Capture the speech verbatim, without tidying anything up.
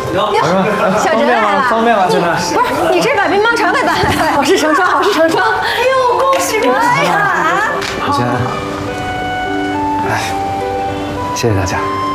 你好， 小哲来了， 方便吗？现在不是你这把乒乓球给搬来了，好事成双，好事成双。哎呦，恭喜恭喜啊！ 我先，哎，谢谢大家。